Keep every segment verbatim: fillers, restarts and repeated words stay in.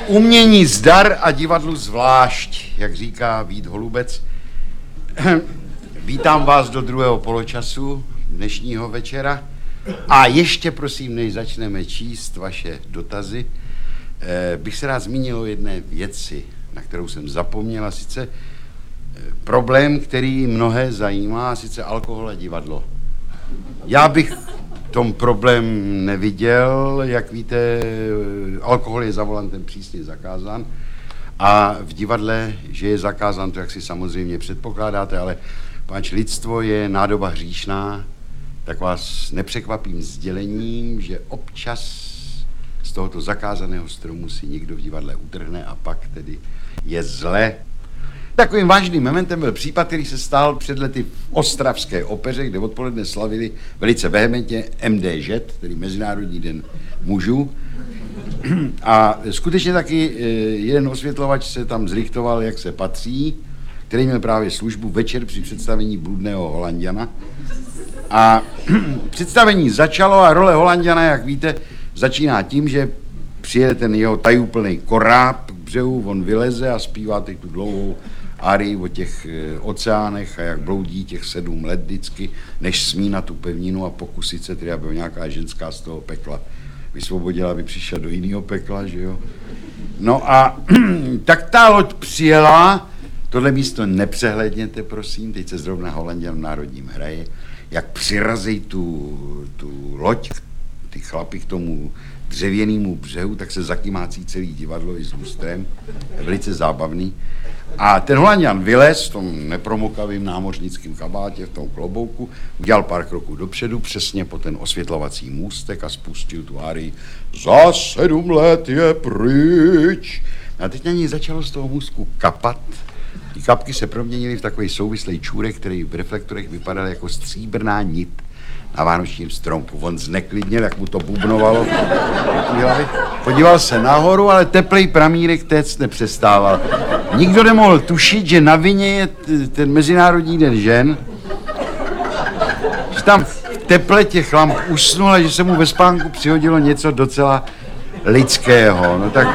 Umění zdar a divadlu zvlášť, jak říká Vít Holubec. Vítám vás do druhého poločasu dnešního večera. A ještě prosím, než začneme číst vaše dotazy, bych se rád zmínil o jedné věci, na kterou jsem zapomněl, a sice problém, který mnohé zajímá, a sice alkohol a divadlo. Já bych tom problém neviděl, jak víte, alkohol je za volantem přísně zakázán a v divadle, že je zakázán, to jak si samozřejmě předpokládáte, ale páč lidstvo je nádoba hříšná, tak vás nepřekvapím sdělením, že občas z tohoto zakázaného stromu si někdo v divadle utrhne a pak tedy je zle. Takovým vážným momentem byl případ, který se stál před lety v ostravské opeře, kde odpoledne slavili velice vehementně M D Ž, tedy Mezinárodní den mužů. A skutečně taky jeden osvětlovač se tam zrichtoval, jak se patří, který měl právě službu večer při představení Bludného Holanďana. A představení začalo a role Holanďana, jak víte, začíná tím, že přijede ten jeho tajúplný koráb k břehu, on vyleze a zpívá teď tu dlouhou arii o těch oceánech a jak bloudí těch sedm let vždycky, než smí na tu pevninu a pokusit se tedy, aby ho nějaká ženská z toho pekla vysvobodila, aby přišel do jiného pekla, že jo. No a tak ta loď přijela, tohle místo nepřehlédněte, prosím, teď se zrovna Holanďan v Národním hraje, jak přirazí tu, tu loď, ty chlapi k tomu dřevěnému břehu, tak se zakýmácí celý divadlo i s lustrem, je velice zábavný. A ten Holanďan vylez v tom nepromokavým námořnickém kabátě, v tom klobouku, udělal pár kroků dopředu, přesně po ten osvětlovací můstek a spustil tu árii Za sedm let je pryč. A teď na něj začalo z toho můstku kapat. Ty kapky se proměnily v takový souvislý čůrek, který v reflektorech vypadal jako stříbrná nit na vánočním stromku. On zneklidněl, jak mu to bubnovalo. Podíval se nahoru, ale teplej pramírek téct nepřestával. Nikdo nemohl tušit, že na vině je t- ten Mezinárodní den žen, že tam v teple těch lamp usnul a že se mu ve spánku přihodilo něco docela lidského. No tak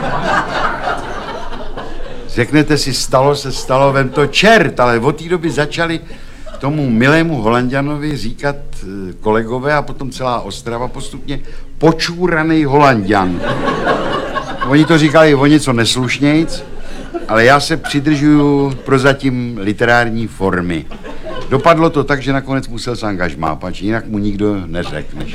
řeknete si, stalo se, stalo, vem to čert, ale od té doby začali tomu milému Holanďanovi říkat kolegové a potom celá Ostrava postupně počúranej Holanďan. Oni to říkali o něco neslušnějc, ale já se přidržuju prozatím literární formy. Dopadlo to tak, že nakonec musel se angažmá, pač jinak mu nikdo neřekne.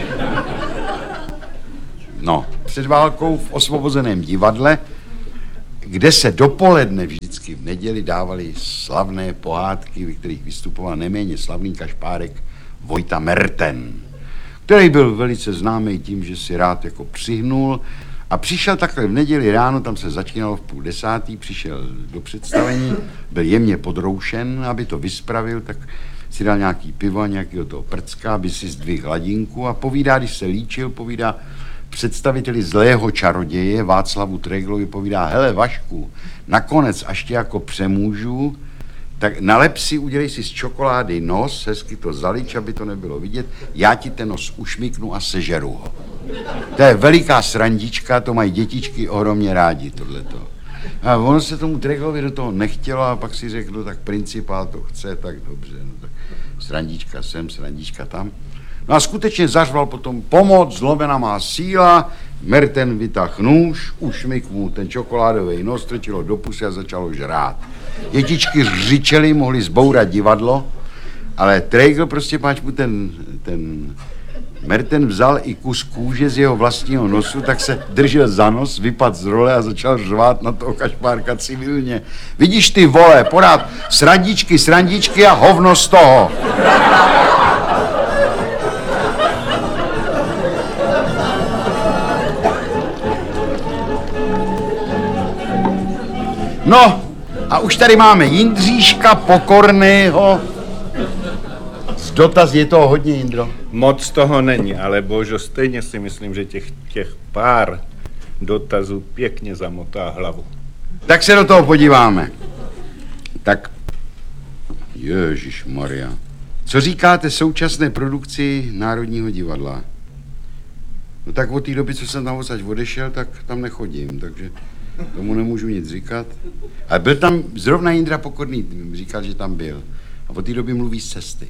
No, před válkou v osvobozeném divadle, kde se dopoledne vždycky v neděli dávaly slavné pohádky, ve kterých vystupoval neméně slavný kašpárek Vojta Merten, který byl velice známý tím, že si rád jako přihnul a přišel takhle v neděli ráno, tam se začínalo v půl desátý, přišel do představení, byl jemně podroušen, aby to vyspravil, tak si dal nějaký pivo a nějakého toho prcka, aby si zdvihl hladinku a povídá, když se líčil, povídá představiteli zlého čaroděje Václavu Treglovi, povídá, hele Vašku, nakonec, až tě jako přemůžu, tak nalep si, udělej si z čokolády nos, hezky to zalič, aby to nebylo vidět, já ti ten nos ušmyknu a sežeru ho. To je veliká srandička, to mají dětičky ohromně rádi, tohleto. A ono se tomu Treglovi do toho nechtělo a pak si řekl, no tak principál to chce, tak dobře, no tak srandička sem, srandička tam. No a skutečně zařval potom pomoc, zlomena má síla, Merten vytáhl nůž, ušmyk mu ten čokoládový nos, strčilo do pusy a začalo žrát. Dětičky řičely, mohly zbourat divadlo, ale Tregl prostě, páč mu ten, ten Merten vzal i kus kůže z jeho vlastního nosu, tak se držel za nos, vypadl z role a začal řvát na toho kašpárka civilně. Vidíš ty vole, porád srandičky, srandičky a hovno z toho. No, a už tady máme Jindříška Pokorného. Z dotaz je toho hodně, Jindro. Moc toho není, ale božo, stejně si myslím, že těch, těch pár dotazů pěkně zamotá hlavu. Tak se do toho podíváme. Tak, ježišmarja. Co říkáte současné produkci Národního divadla? No tak od té doby, co jsem tam odsaď odešel, tak tam nechodím, takže tomu nemůžu nic říkat. Ale byl tam zrovna Jindra Pokorný, říkal, že tam byl. A od té doby mluví z cesty.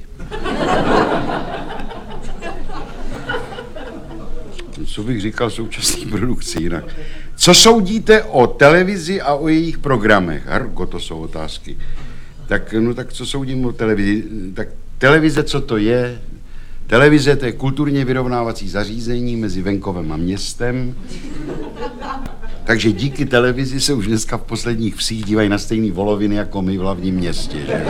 Co bych říkal současné produkci jinak? Co soudíte o televizi a o jejich programech? Hargo, to jsou otázky. Tak, no tak co soudím o televizi? Tak televize, co to je? Televize, to je kulturně vyrovnávací zařízení mezi venkovem a městem. Takže díky televizi se už dneska v posledních vsích dívají na stejný voloviny jako my v hlavním městě. Že?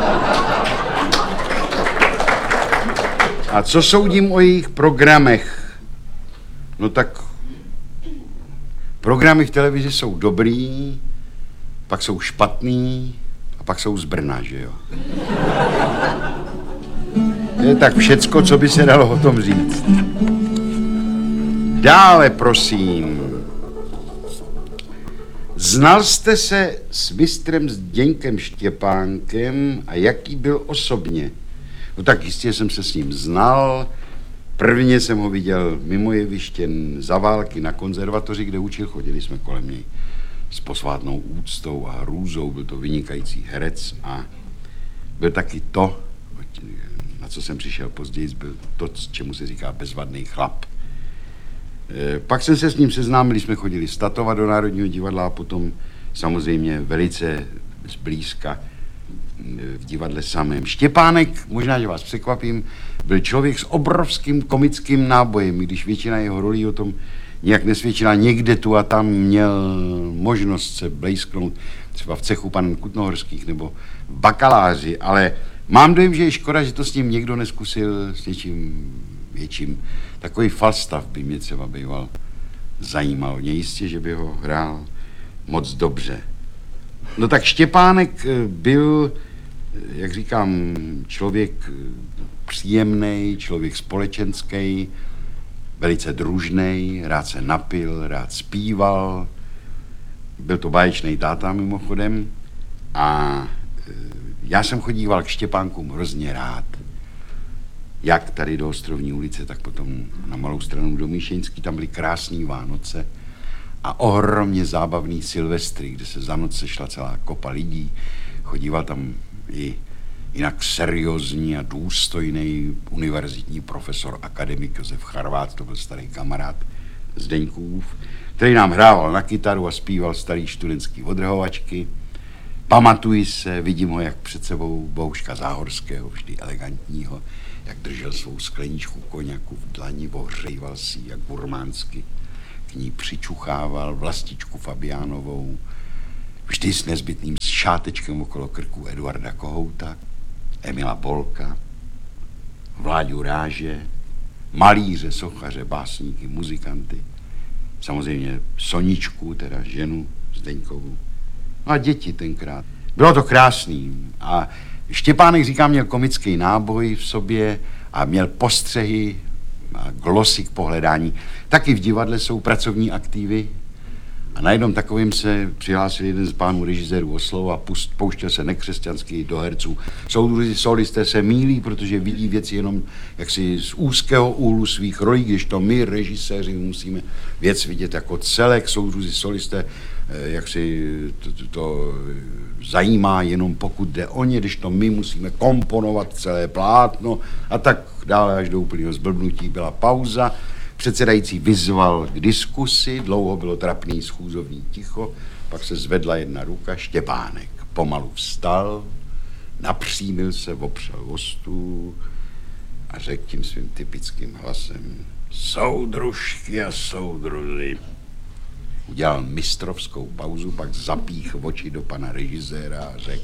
A co soudím o jejich programech? No tak programy v televizi jsou dobrý, pak jsou špatný a pak jsou z Brna, že jo? To je tak všecko, co by se dalo o tom říct. Dále, prosím. Znal jste se s mistrem Zdeňkem Štěpánkem a jaký byl osobně? No tak jistě jsem se s ním znal. Prvně jsem ho viděl mimo jeviště za války na konzervatoři, kde učil, chodili jsme kolem něj s posvátnou úctou a hrůzou, byl to vynikající herec a byl taky to, na co jsem přišel později, byl to, čemu se říká bezvadný chlap. E, pak jsem se s ním seznámil, když jsme chodili statovat do Národního divadla a potom samozřejmě velice zblízka v divadle samém. Štěpánek, možná, že vás překvapím, byl člověk s obrovským komickým nábojem, když většina jeho rolí o tom nějak nesvědčila. Někde tu a tam měl možnost se blejsknout, třeba v cechu pan Kutnohorských nebo v Bakaláři, ale mám dojem, že je škoda, že to s ním někdo neskusil s něčím větším. Takový Falstaff by mě třeba býval zajímal. Mě jistě, že by ho hrál moc dobře. No tak Štěpánek byl, jak říkám, člověk příjemný, člověk společenský, velice družný, rád se napil, rád zpíval. Byl to báječný táta mimochodem a já jsem chodíval k Štěpánkům hrozně rád. Jak tady do Ostrovní ulice, tak potom na Malou Stranu do Míšeňský, tam byly krásný Vánoce a ohromně zábavný Silvestry, kde se za noc sešla celá kopa lidí. Chodíval tam i jinak seriózní a důstojný univerzitní profesor, akademik Josef Charvát, to byl starý kamarád Zdeňkův, který nám hrával na kytaru a zpíval starý studentský odrhovačky. Pamatuji se, vidím ho jak před sebou Bohuška Záhorského, vždy elegantního, jak držel svou skleničku koněku v dlani, ohřejval si jak burmánsky, k ní přičuchával vlastičku Fabiánovou, vždy s nezbytným šátečkem okolo krku Eduarda Kohouta, Emila Bolka, Vláďu Ráže, malíře, sochaře, básníky, muzikanty, samozřejmě Soničku, teda ženu Zdeňkovu, no a děti tenkrát. Bylo to krásný a Štěpánek, říkám, měl komický náboj v sobě a měl postřehy a glosy k pohledání. Taky v divadle jsou pracovní aktivy a na jednom takovým se přihlásil jeden z pánů režisérů o slovo a pust, pouštěl se nekřesťansky do herců. Soudruzi solisté se mýlí, protože vidí věci jenom jaksi z úzkého úhlu svých rolí, když to my, režiséři, musíme věc vidět jako celek. Soudruzi solisté jak si to, to, to zajímá jenom pokud jde o ně, když to my musíme komponovat celé plátno a tak dále až do úplného zblbnutí. Byla pauza, předsedající vyzval k diskusi, dlouho bylo trapný schůzovní ticho, pak se zvedla jedna ruka, Štěpánek pomalu vstal, napřímil se, opřel o stůl a řekl tím svým typickým hlasem: soudružky a soudruzi. Udělal mistrovskou pauzu, pak zapích oči do pana režiséra a řekl: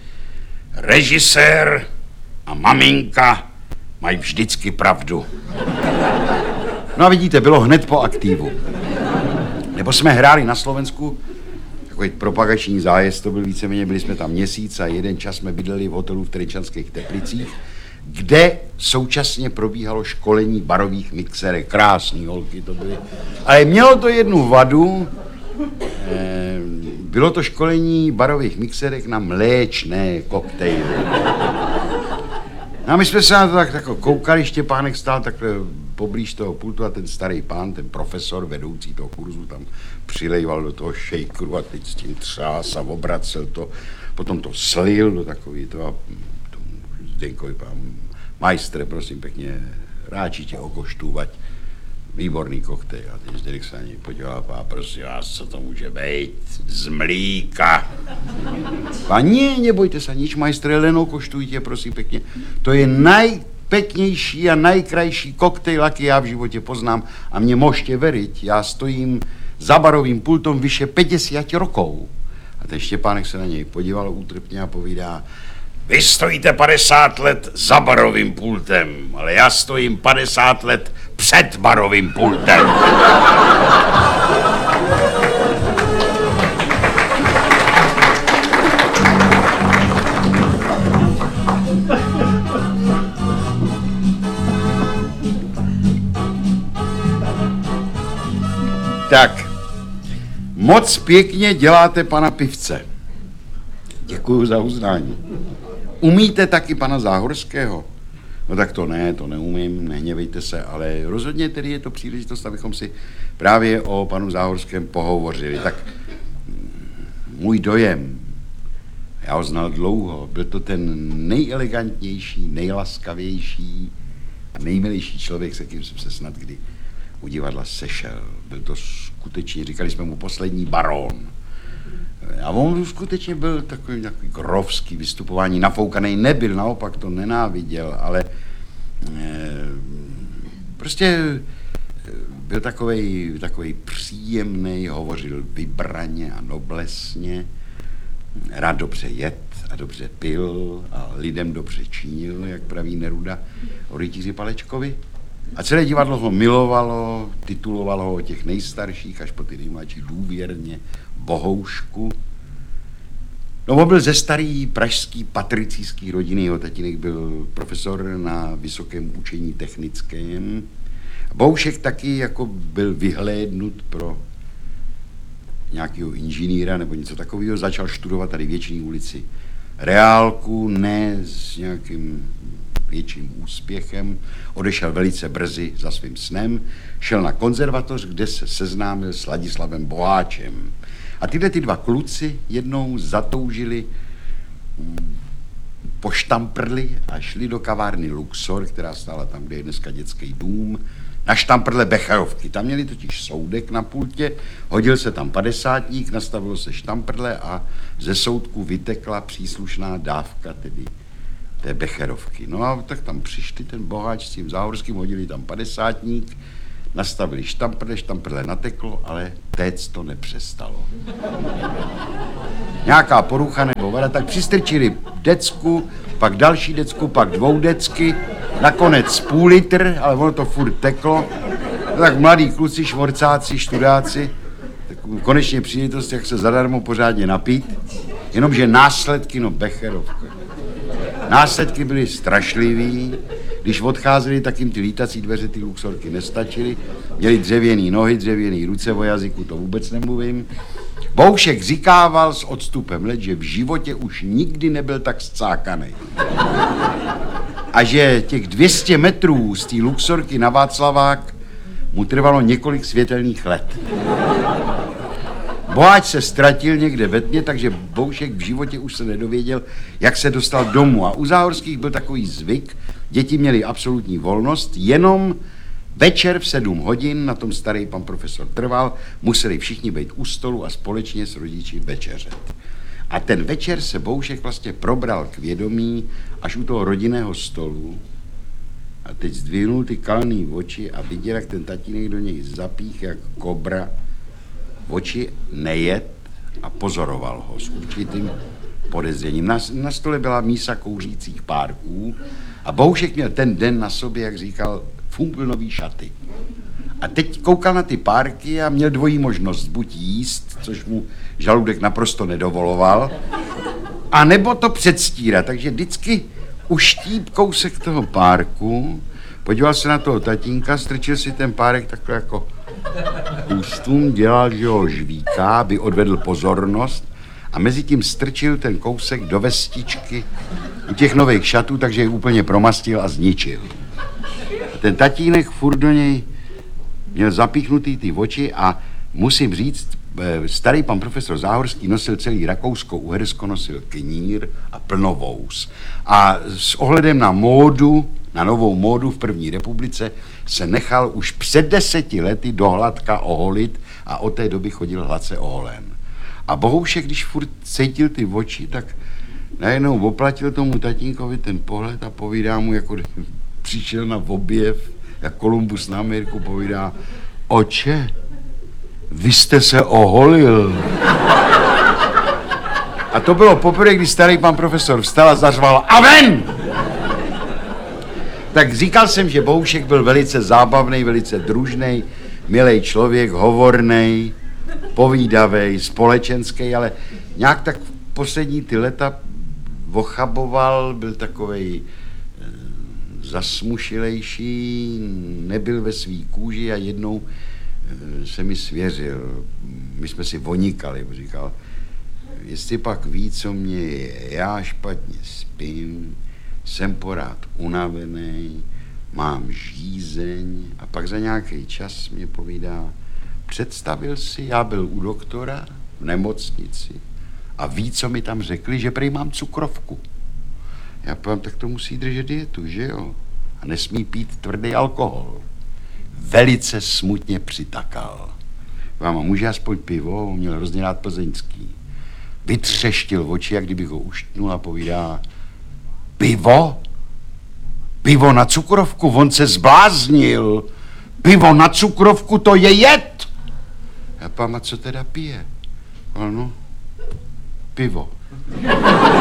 režisér a maminka mají vždycky pravdu. No a vidíte, bylo hned po aktivu. Nebo jsme hráli na Slovensku, takový propagační zájezd, to byl víceméně, byli jsme tam měsíc a jeden čas jsme bydleli v hotelu v Trenčanských Teplicích, kde současně probíhalo školení barových mixerek. Krásný holky to byly. Ale mělo to jednu vadu, eh, bylo to školení barových mixerek na mléčné koktejly. No a my jsme se na to tak, tak koukali, Štěpánek stál takhle poblíž toho pultu a ten starý pán, ten profesor, vedoucí toho kurzu, tam přilejval do toho šejkru a teď s tím třás a obracel to, potom to slil do takový to a tomu Zdenkovi pán, majstre, prosím pěkně, ráči tě okoštůvať, výborný koktejl. A teď Zdeněk se na něj podíval a prosím vás, co to může být? Z mlíka. Pani, nebojte se, nič, majstre, len okoštujte, prosím pěkně. To je najpeknější a najkrajší koktejl, jaký já v životě poznám. A mě můžete veriť, já stojím za barovým pultom vyše päťdesiat rokov. A ten Štěpánek se na něj podíval útrpně a povídá, vy stojíte padesát let za barovým pultem, ale já stojím padesát let před barovým pultem. Tak, moc pěkně děláte pana pivce. Děkuju za uznání. Umíte taky pana Záhorského? No tak to ne, to neumím, nehněvejte se, ale rozhodně tedy je to příležitost, abychom si právě o panu Záhorském pohovořili. Tak můj dojem, já ho znal dlouho, byl to ten nejelegantnější, nejlaskavější a nejmilejší člověk, se kým jsem se snad kdy u divadla sešel. Byl to skutečně, říkali jsme mu poslední barón. A on skutečně byl takový, takový grovský vystupování, nafoukaný nebyl, naopak to nenáviděl, ale e, prostě byl takovej, takovej příjemný, hovořil vybraně a noblesně, rád dobře jet a dobře pil a lidem dobře činil, jak praví Neruda o rytíři Palečkovi. A celé divadlo ho milovalo, titulovalo ho těch nejstarších až po ty nejmladší důvěrně Bohoušku. No, on byl ze starý pražský patricijský rodiny, jeho tatínek byl profesor na Vysokém učení technickém. Bohoušek taky jako byl vyhlédnut pro nějakého inženýra nebo něco takového, začal studovat tady v Věčné ulici reálku, ne s nějakým větším úspěchem, odešel velice brzy za svým snem, šel na konzervatoř, kde se seznámil s Ladislavem Boháčem. A tyhle ty dva kluci jednou zatoužili po štamprli a šli do kavárny Luxor, která stála tam, kde je dneska dětský dům, na štamprle Becherovky. Tam měli totiž soudek na pultě, hodil se tam padesátník, nastavilo se štamprle a ze soudku vytekla příslušná dávka, tedy té Becherovky. No a tak tam přišli ten Boháč s tím Záhorským, hodili tam padesátník, nastavili štamprle, štamprle nateklo, ale téct to nepřestalo. Nějaká porucha nebo vada, tak přistrčili decku, pak další decku, pak dvou decky, nakonec půl litr, ale ono to furt teklo. No tak mladí kluci, švorcáci, študáci, tak konečně příležitost, jak se zadarmo pořádně napít, jenomže následky, no Becherovka. Následky byly strašlivý, když odcházeli, tak jim ty lítací dveře, ty Luxorky nestačily, měli dřevěný nohy, dřevěný ruce, o jazyku to vůbec nemluvím. Boušek říkával s odstupem let, že v životě už nikdy nebyl tak scákaný. A že těch dvě stě metrů z té Luxorky na Václavák mu trvalo několik světelných let. Boháč se ztratil někde ve tmě, takže Boušek v životě už se nedověděl, jak se dostal domů. A u Záhorských byl takový zvyk, děti měly absolutní volnost, jenom večer v sedm hodin, na tom starý pan profesor trval, museli všichni být u stolu a společně s rodiči večeřet. A ten večer se Boušek vlastně probral k vědomí až u toho rodinného stolu a teď zdvihnul ty kalný oči a viděl, jak ten tatínek do něj zapích jak kobra, oči nejet a pozoroval ho s určitým podezřením. Na, na stole byla mísa kouřících párků a Boušek měl ten den na sobě, jak říkal, fumpelnový šaty. A teď koukal na ty párky a měl dvojí možnost, buď jíst, což mu žaludek naprosto nedovoloval, a nebo to předstírat. Takže vždycky uštíp kousek toho párku, podíval se na toho tatínka, strčil si ten párek takhle jako ústům, dělal, že ho žvíká, aby odvedl pozornost a mezi tím strčil ten kousek do vestičky u těch nových šatů, takže je úplně promastil a zničil. A ten tatínek furt do něj měl zapíchnutý ty oči a musím říct, starý pan profesor Záhorský nosil celý Rakousko-Uhersko, nosil knír a plnovous. A s ohledem na módu, na novou módu v první republice, se nechal už před deseti lety dohladka oholit a od té doby chodil hladce oholen. A Bohoušek, když furt cítil ty oči, tak najednou oplatil tomu tatínkovi ten pohled a povídá mu, jako přišel na objev, jak Kolumbus na Ameriku, povídá: oče, vy jste se oholil. A to bylo poprvé, kdy starý pan profesor vstal a zařval: a ven! Tak říkal jsem, že Bohoušek byl velice zábavný, velice družný, milý člověk, hovornej, povídavej, společenský, ale nějak tak poslední ty leta ochaboval, byl takovej e, zasmušilejší, nebyl ve svý kůži a jednou e, se mi svěřil. My jsme si vonikali, říkal: jestli pak ví, co mě je, já špatně spím, jsem porád unavený, mám žízeň, a pak za nějaký čas mě povídá: představil si, já byl u doktora v nemocnici a ví, co mi tam řekli, že prý mám cukrovku. Já povím: tak to musí držet dietu, že jo? A nesmí pít tvrdý alkohol. Velice smutně přitakal. Vám, a může aspoň pivo? On měl hrozně rád plzeňský. Vytřeštil oči, jak kdybych ho uštnul, a povídá: pivo? Pivo na cukrovku? On se zbláznil. Pivo na cukrovku, to je jed. Já povím: a co teda pije? No, pivo.